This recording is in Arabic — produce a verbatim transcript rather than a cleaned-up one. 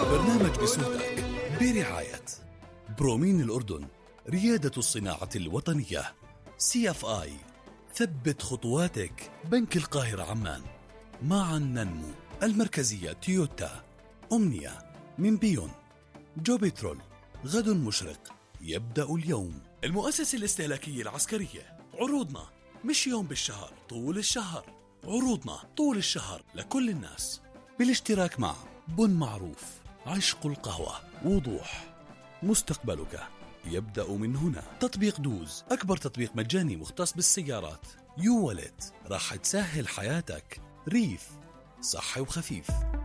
برنامج بصوتك برعاية برومين الأردن، ريادة الصناعة الوطنية. سي اف آي، ثبت خطواتك. بنك القاهرة عمان، معا ننمو. المركزية تويوتا. أمنية من بيون. جو بترول، غد مشرق يبدأ اليوم. المؤسسة الاستهلاكية العسكرية، عروضنا مش يوم بالشهر، طول الشهر. عروضنا طول الشهر لكل الناس، بالاشتراك مع بن معروف، عشق القهوة، وضوح. مستقبلك يبدأ من هنا. تطبيق دوز، أكبر تطبيق مجاني مختص بالسيارات. يو ولد، راح تسهل حياتك. ريف، صحي وخفيف.